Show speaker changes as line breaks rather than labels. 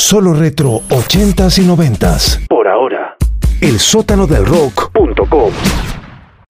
Solo retro 80s y 90s. Por ahora. El sótano del rock.com